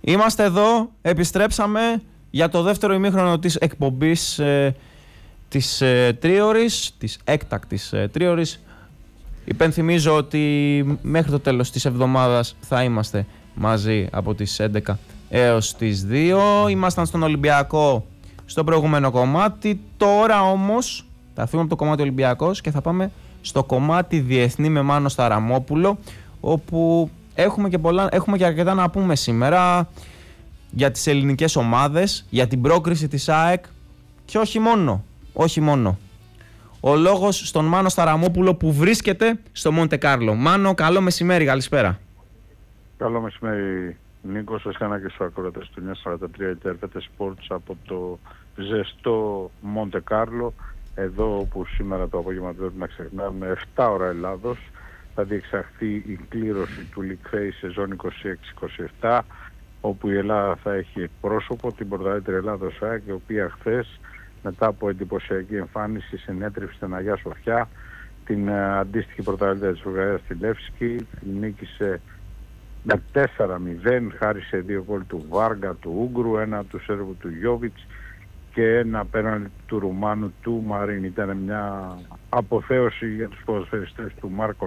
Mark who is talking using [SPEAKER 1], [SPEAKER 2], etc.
[SPEAKER 1] Είμαστε εδώ, επιστρέψαμε για το δεύτερο ημίχρονο της εκπομπής της τρίωρης, της έκτακτης τρίωρης. Υπενθυμίζω ότι μέχρι το τέλος της εβδομάδας θα είμαστε μαζί από τις 11 έως τις 2. Ήμασταν στον Ολυμπιακό στο προηγούμενο κομμάτι. Τώρα όμως θα φύγουμε από το κομμάτι Ολυμπιακός και θα πάμε στο κομμάτι διεθνή με Μάνο Σταραμόπουλο, όπου έχουμε και αρκετά να πούμε σήμερα για τις ελληνικές ομάδες, για την πρόκριση της ΑΕΚ και όχι μόνο. Ο λόγος στον Μάνο Σταραμόπουλο που βρίσκεται στο Μοντε Κάρλο. Μάνο, καλό μεσημέρι, καλησπέρα.
[SPEAKER 2] Καλό μεσημέρι, Νίκο. Σας έκανα και στους ακροατές του 943 και έρχεται Sports από το ζεστό Μοντε Κάρλο. Εδώ όπου σήμερα το απόγευμα πρέπει να ξεχνάμε 7 ώρα Ελλάδος θα διεξαχθεί η κλήρωση του League Phase σεζόν 26-27, όπου η Ελλάδα θα έχει εκπρόσωπο την πρωταθλήτρια Ελλάδος ΑΕΚ, η οποία χθες μετά από εντυπωσιακή εμφάνιση συνέτρεψε στην Αγιά Σοφιά την αντίστοιχη πρωταθλήτρια της Βουλγαρίας στη Λεύσκη. Νίκησε με 4-0 χάρη σε 2 γκολ του Βάργα του Ούγκρου, ένα του Σέρβου του Γιόβιτς και ένα πέναλτι του Ρουμάνου του Μαρίν. Ήταν μια αποθέωση για τους ποδοσφαιριστές του Μάρκο